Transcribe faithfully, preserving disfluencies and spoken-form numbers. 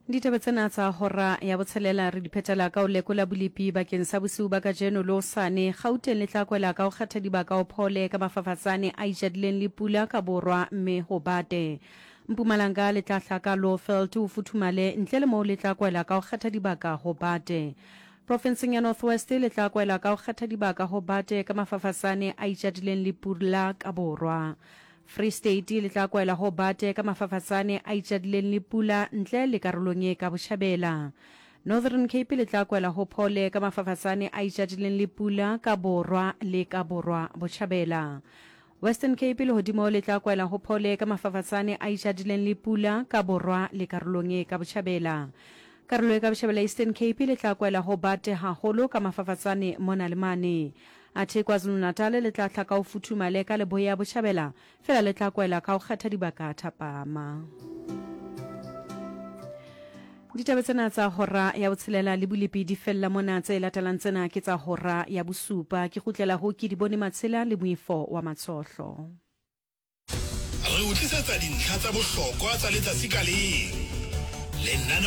Ditaba tsena tsa hora ya botshelela re diphetela ka o lekola bolipi bakeng sa bosiu ba kajeno lo sane Gauteng le tla kwela ka o kgetha dibaka o phole ka mafafatsane a ijadileng le pula ka borwa mme ho bate. Mpumalanga le tla hlaka Lowveld ho futhumale ntle le moo le tla kwela ka o kgetha dibaka ho bate. Provinceng ya North West le tla kwela ka o kgetha dibaka ho bate ka mafafatsane a ijadileng le pula ka borwa. Free State le tla kwela ho bate ka mafafatsane a ijadileng le pula ntle le karolong e ka Botjhabela. Northern Cape le tla kwela ho phole ka mafafatsane a ijadileng le pula ka borwa le ka borwa Botjhabela. Western Cape le hodimo le tla kwela ho phole ka mafafatsane a ijadileng le pula ka borwa le karolong e ka Botjhabela. Karolo e ka Botjhabela Eastern Cape le tla kwela ho bate haholo ka mafafatsane mona le mane. Athe KwaZulu-Natal le tla tlhaka ho futhumale ka leboya Botjhabela fela le tla kwela ka ho kgetha dibaka thapama. Ditaba tsena tsa hora ya botshelela le bolipi di fella mona tse latelang tsena ke tsa hora ya bosupa ke kgutlela ho ke di bone matshela le moifo wa matshohlo. Re utlisetsa dintlha tsa bohlokwa tsa letsatsi ka leng.